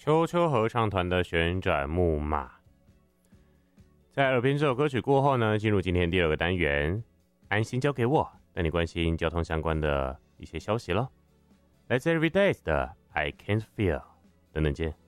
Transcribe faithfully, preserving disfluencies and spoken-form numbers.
秋秋合唱团的旋转木马。在耳边这首歌曲过后呢，进入今天第二个单元，安心交给我，带你关心交通相关的一些消息咯。来自 Everydays 的 I Can't Feel， 等等见。